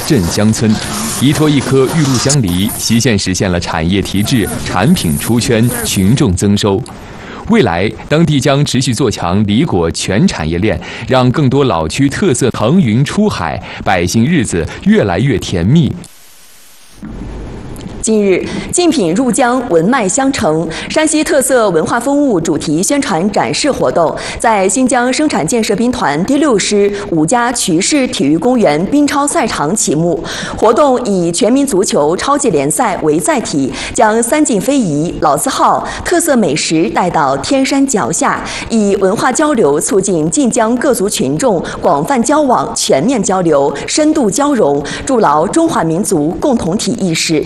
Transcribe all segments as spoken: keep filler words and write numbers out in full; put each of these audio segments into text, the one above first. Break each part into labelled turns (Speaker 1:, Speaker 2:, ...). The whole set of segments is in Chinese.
Speaker 1: 镇乡村，一托一棵玉露相离，西县实现了产业提质、产品出圈、群众增收。未来，当地将持续做强梨果全产业链，让更多老区特色腾云出海，百姓日子越来越甜蜜。
Speaker 2: 近日，竞品入江，文脉相承，山西特色文化风物主题宣传展示活动在新疆生产建设兵团第六师五家渠市体育公园冰超赛场启幕。活动以全民足球超级联赛为载体，将三进非遗、老字号、特色美食带到天山脚下，以文化交流促进晋江各族群众广泛交往、全面交流、深度交融，筑牢中华民族共同体意识。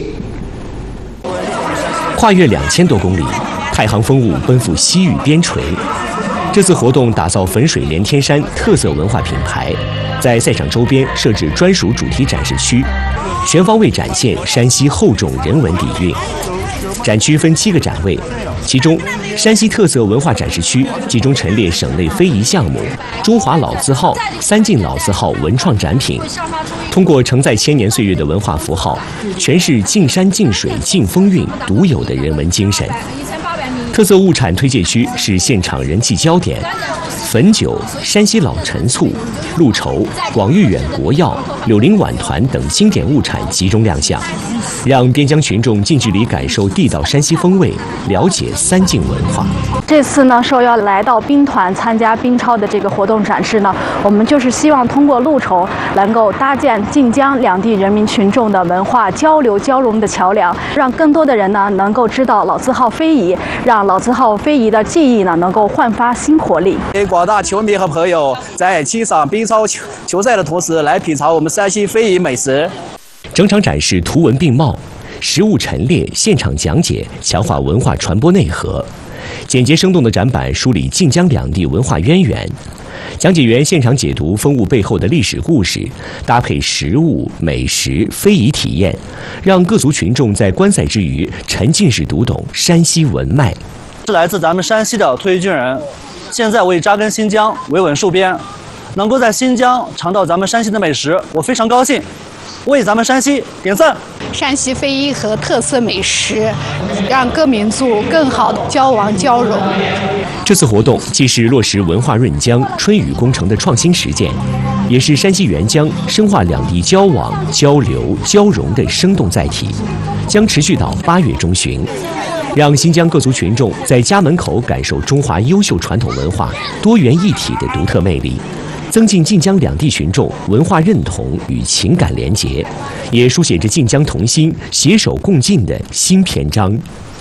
Speaker 3: 跨越两千多公里，太行风物奔赴西域边陲。这次活动打造汾水连天山特色文化品牌，在赛场周边设置专属主题展示区，全方位展现山西厚重人文底蕴。展区分七个展位，其中山西特色文化展示区集中陈列省内非遗项目、中华老字号、三晋老字号文创展品，通过承载千年岁月的文化符号，诠释晋山晋水晋风韵独有的人文精神。特色物产推介区是现场人气焦点，汾酒、山西老陈醋、鹿绸、广誉远国药、柳林碗团等经典物产集中亮相，让边疆群众近距离感受地道山西风味，了解三晋文化。
Speaker 4: 这次呢，受邀来到兵团参加冰超的这个活动展示呢，我们就是希望通过鹿绸能够搭建晋江两地人民群众的文化交流交融的桥梁，让更多的人呢能够知道老字号非遗，让老字号非遗的技艺呢能够焕发新活力。
Speaker 5: 给广大球迷和朋友在欣赏冰超球球赛的同时，来品尝我们山西非遗美食。
Speaker 3: 整场展示图文并茂，实物陈列、现场讲解，强化文化传播内核。简洁生动的展板梳理晋江两地文化渊源，讲解员现场解读风物背后的历史故事，搭配食物、美食、非遗体验，让各族群众在观赛之余沉浸式读懂山西文脉。
Speaker 5: 是来自咱们山西的退役军人，现在我已扎根新疆，维稳戍边，能够在新疆尝到咱们山西的美食，我非常高兴，为咱们山西点赞。
Speaker 6: 山西非遗和特色美食，让各民族更好的交往交融。
Speaker 3: 这次活动既是落实文化润江、春雨工程的创新实践，也是山西援疆深化两地交往、交流、交融的生动载体，将持续到八月中旬，让新疆各族群众在家门口感受中华优秀传统文化多元一体的独特魅力，增进晋江两地群众文化认同与情感联结，也书写着晋江同心、携手共进的新篇章。